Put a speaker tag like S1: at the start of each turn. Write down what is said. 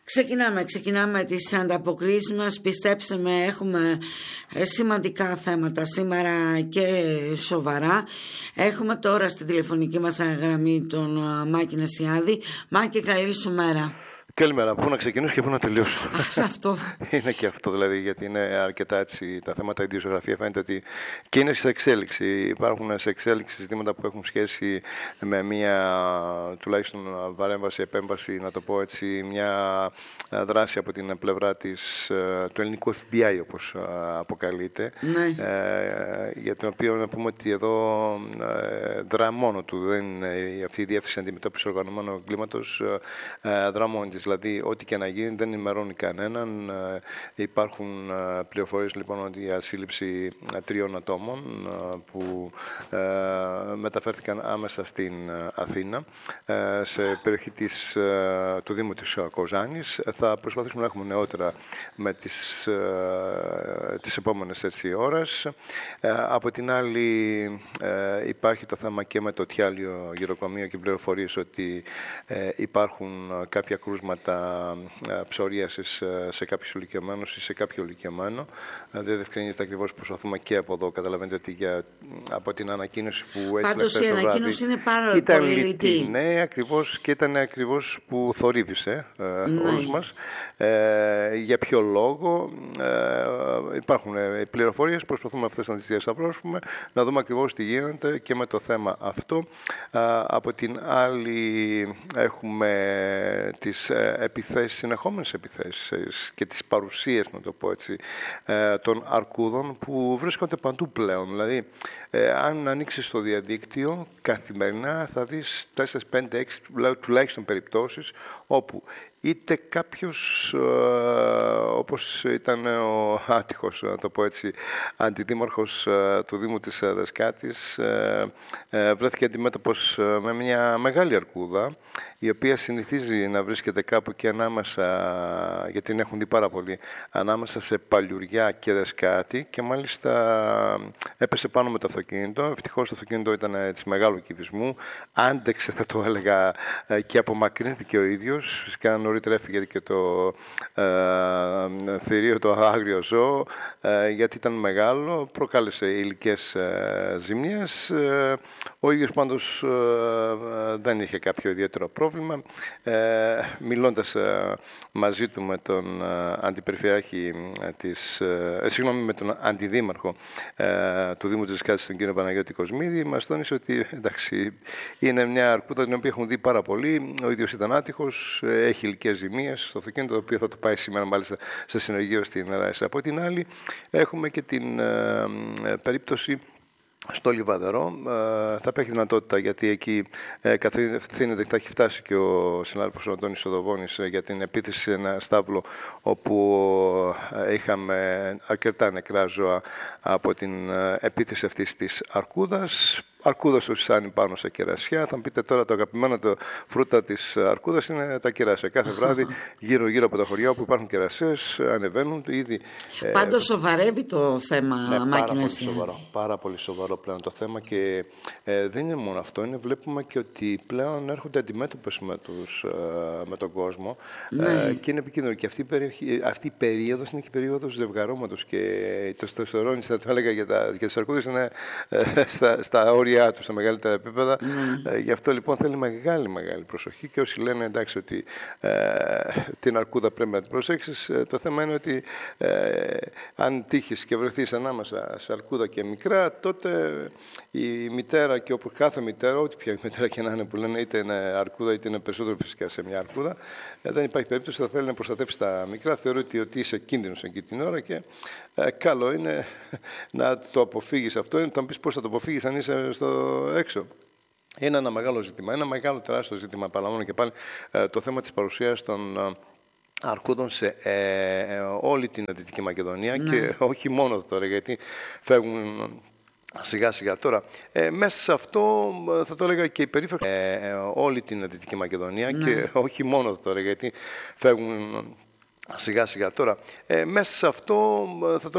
S1: Ξεκινάμε τις ανταποκρίσεις μας. Πιστέψτε με, έχουμε σημαντικά θέματα σήμερα και σοβαρά. Έχουμε τώρα στη τηλεφωνική μας γραμμή τον Μάκη Νασιάδη. Μάκη, καλή σου μέρα.
S2: Καλημέρα. Πού να ξεκινήσω και πού να τελειώσω.
S1: Αυτό.
S2: Είναι και αυτό δηλαδή, γιατί είναι αρκετά έτσι τα θέματα ιδιοσιογραφία. Φαίνεται ότι και είναι σε εξέλιξη. Υπάρχουν σε εξέλιξη ζητήματα που έχουν σχέση με μια τουλάχιστον παρέμβαση, επέμβαση, να το πω έτσι, μια δράση από την πλευρά του ελληνικού FBI, όπως αποκαλείται.
S1: Ναι.
S2: Για τον οποίο να πούμε ότι εδώ δρά μόνο του. Δεν είναι αυτή η διεύθυνση αντιμετώπισης οργανωμένου εγκλήματος, δρά μόνη της. Δηλαδή, ό,τι και να γίνει δεν ενημερώνει κανέναν. Υπάρχουν πληροφορίες λοιπόν ότι η σύλληψη 3 ατόμων που μεταφέρθηκαν άμεσα στην Αθήνα, σε περιοχή του Δήμου της Κοζάνης. Θα προσπαθήσουμε να έχουμε νεότερα με τις επόμενες ώρες. Από την άλλη υπάρχει το θέμα και με το Τιάλιο γυροκομείο και πληροφορίες ότι υπάρχουν κάποια κρούσματα ψωρίασης σε κάποιους ηλικιωμένους ή σε κάποιο ηλικιωμένο. Δεν διευκρινίζεται ακριβώς, προσπαθούμε και από εδώ. Καταλαβαίνετε ότι από την ανακοίνωση που έστειλε
S1: πάντως η ανακοίνωση είναι πάρα πολύ λιτή.
S2: Ναι, ακριβώς, και ήταν ακριβώς που θορύβησε όλους μας. Για ποιο λόγο υπάρχουν πληροφορίες, προσπαθούμε αυτές να τις διασταυρώσουμε, να δούμε ακριβώς τι γίνεται και με το θέμα αυτό. Από την άλλη έχουμε τις επιθέσεις, συνεχόμενες επιθέσεις και τις παρουσίες, να το πω έτσι, των αρκούδων που βρίσκονται παντού πλέον. Δηλαδή, αν ανοίξεις το διαδίκτυο, καθημερινά θα δεις 4, 5, 6 τουλάχιστον περιπτώσεις όπου είτε κάποιος, όπως ήταν ο άτυχος, να το πω έτσι, αντιδήμαρχος του Δήμου της Δασκάτης, βρέθηκε αντιμέτωπος με μια μεγάλη αρκούδα, η οποία συνηθίζει να βρίσκεται κάπου και ανάμεσα, γιατί την έχουν δει πάρα πολύ, ανάμεσα σε Παλιουριά και Δασκάτη, και μάλιστα έπεσε πάνω με το αυτοκίνητο. Ευτυχώς το αυτοκίνητο ήταν έτσι μεγάλου κυβισμού, άντεξε, θα το έλεγα, και απομακρύνθηκε ο ίδιος. Φυσικά νωρίτερα έφυγε και το θηρίο, το άγριο ζώο, γιατί ήταν μεγάλο, προκάλεσε υλικές ζημιές. Ο ίδιος πάντως δεν είχε κάποιο ιδιαίτερο πρόβλημα. Μιλώντας μαζί του με τον αντιπεριφερειάρχη με τον αντιδήμαρχο του Δήμου της Δασκάτης, τον κύριο Παναγιώτη Κοσμίδη, μας τόνισε ότι εντάξει, είναι μια αρκούδα την οποία έχουν δει πάρα πολύ. Ο ίδιος ήταν άτυχος, έχει υλικές ζημίες στο αυτοκίνητο, το οποίο θα το πάει σήμερα μάλιστα σε συνεργείο στην Ελλάδα. Από την άλλη έχουμε και την περίπτωση στο Λιβαδερό. Θα υπάρχει δυνατότητα, γιατί εκεί κατευθύνεται, θα έχει φτάσει και ο συνάδελφος ο Αντώνης Οδοβώνης για την επίθεση σε ένα στάβλο όπου είχαμε αρκετά νεκρά ζώα από την επίθεση αυτής της αρκούδας. Αρκούδα σου σάνει πάνω σε κερασιά. Θα μου πείτε τώρα, το αγαπημένο το φρούτα της αρκούδας είναι τα κεράσια. Κάθε βράδυ γύρω από τα χωριά όπου υπάρχουν κερασίες ανεβαίνουν ήδη.
S1: Πάντως σοβαρεύει το θέμα, Μάκη Νασιάδη.
S2: Πάρα πολύ σοβαρό πλέον το θέμα, και δεν είναι μόνο αυτό. Βλέπουμε και ότι πλέον έρχονται αντιμέτωπες με τον κόσμο,
S1: ναι.
S2: Και είναι επικίνδυνο. Και αυτή η περίοδος είναι και περίοδος ζευγαρώματος, και το τεστοστερόνι, θα το έλεγα, για τις αρκούδες είναι στα όρια του, στα μεγαλύτερα επίπεδα. Γι' αυτό λοιπόν θέλει μεγάλη προσοχή, και όσοι λένε εντάξει ότι την αρκούδα πρέπει να την προσέξεις, το θέμα είναι ότι αν τύχεις και βρεθείς ανάμεσα σε αρκούδα και μικρά, τότε η μητέρα, και όπου κάθε μητέρα, ό,τι πια μητέρα και να είναι, που λένε είτε είναι αρκούδα είτε είναι περισσότερο φυσικά σε μια αρκούδα, δεν υπάρχει περίπτωση, θα θέλει να προστατεύσει τα μικρά, θεωρεί ότι είσαι κίνδυνος εκεί την ώρα, και καλό είναι να το αποφύγεις αυτό. Θα μου πεις πώς θα το αποφύγεις αν είσαι στο έξω. Είναι ένα μεγάλο ζήτημα, ένα μεγάλο τεράστιο ζήτημα. Παραλαμβάνω και πάλι το θέμα της παρουσίας των αρκούδων σε όλη την Δυτική Μακεδονία, και όχι μόνο τώρα, γιατί φεύγουν σιγά σιγά τώρα. Μέσα σε αυτό θα το έλεγα και η περίφερη όλη την Δυτική Μακεδονία, και όχι μόνο τώρα, γιατί φεύγουν σιγά σιγά τώρα. Μέσα σε αυτό θα το